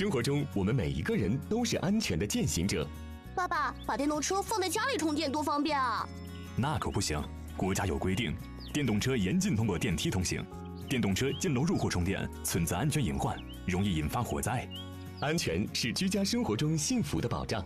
生活中，我们每一个人都是安全的践行者。 爸爸，把电动车放在家里充电多方便啊！ 那可不行，国家有规定，电动车严禁通过电梯通行。电动车进楼入户充电存在安全隐患，容易引发火灾。 安全是居家生活中幸福的保障。